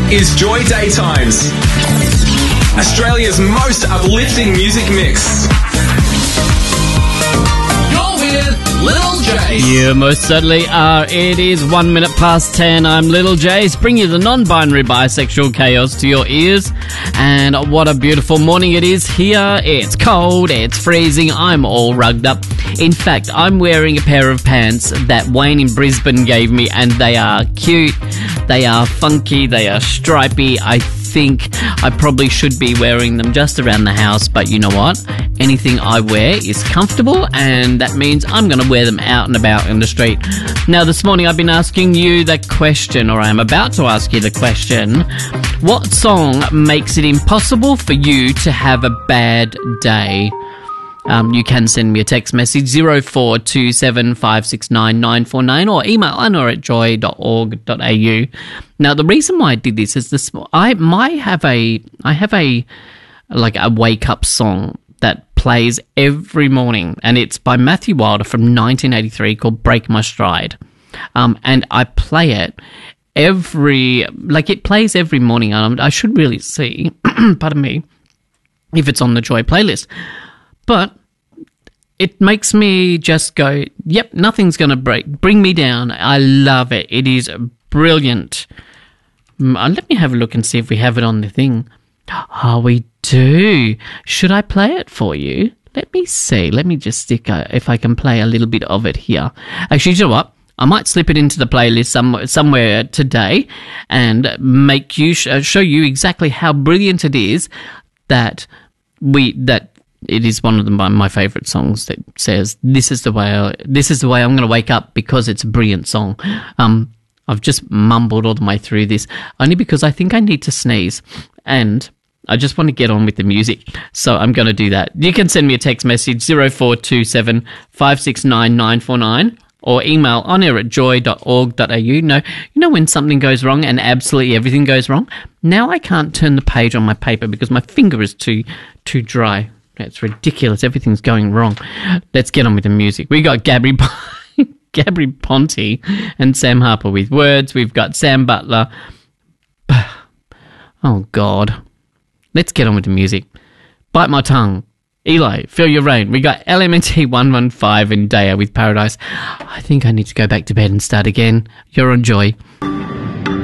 is Joy Daytimes, Australia's most uplifting music mix. You're with Little J. You most certainly are. It is 1 minute past 10. I'm Little J, bringing you the non-binary bisexual chaos to your ears. And what a beautiful morning it is here. It's cold, it's freezing, I'm all rugged up. In fact, I'm wearing a pair of pants that Wayne in Brisbane gave me, and they are cute, they are funky, they are stripy. I think I probably should be wearing them just around the house, but you know what? Anything I wear is comfortable, and that means I'm going to wear them out and about in the street. Now, this morning I've been asking you the question, or I'm about to ask you the question: what song makes it impossible for you to have a bad day? You can send me a text message 0427 569 949 or email anna@joy.org.au. Now, the reason why I did this is I have a wake up song that plays every morning, and it's by Matthew Wilder from 1983 called "Break My Stride," and I play it it plays every morning. I should really see, pardon me, if it's on the Joy playlist. But it makes me just go, yep, nothing's going to bring me down. I love it. It is brilliant. Let me have a look and see if we have it on the thing. Oh, we do. Should I play it for you? Let me see. Let me just stick if I can play a little bit of it here. Actually, you know what? I might slip it into the playlist somewhere today and make you show you exactly how brilliant it is that it is one of my favourite songs that says, this is the way I'm going to wake up, because it's a brilliant song. I've just mumbled all the way through this, only because I think I need to sneeze, and I just want to get on with the music, so I'm going to do that. You can send me a text message 0427 569 949 or email onair@joy.org.au. No, you know when something goes wrong and absolutely everything goes wrong? Now I can't turn the page on my paper because my finger is too dry. It's ridiculous. Everything's going wrong. Let's get on with the music. We got Gabri Ponte and Sam Harper with Words. We've got Sam Butler. Oh, God. Let's get on with the music. Bite My Tongue. Eli, Feel Your Rain. We got LMNT 115 and Daya with Paradise. I think I need to go back to bed and start again. You're on Joy.